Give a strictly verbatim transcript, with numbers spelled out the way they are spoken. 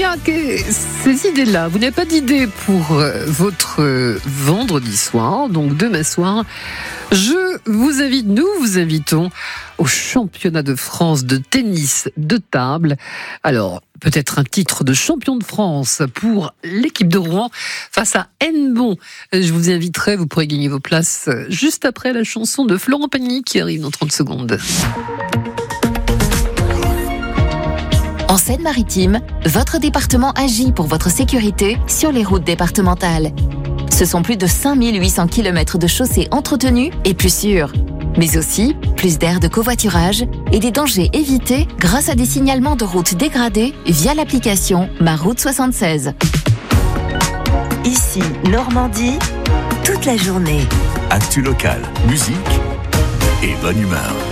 Voilà, que ces idées-là, vous n'avez pas d'idée pour euh, votre euh, vendredi soir, donc demain soir, je vous invite, nous vous invitons au championnat de France de tennis de table. Alors, peut-être un titre de champion de France pour l'équipe de Rouen face à Hennebont. Je vous inviterai, vous pourrez gagner vos places juste après la chanson de Florent Pagny qui arrive dans trente secondes. En Seine-Maritime, votre département agit pour votre sécurité sur les routes départementales. Ce sont plus de cinq mille huit cents kilomètres de chaussées entretenues et plus sûres. Mais aussi plus d'aires de covoiturage et des dangers évités grâce à des signalements de routes dégradées via l'application Ma Route soixante-seize. Ici, Normandie, toute la journée. Actu local, musique et bonne humeur.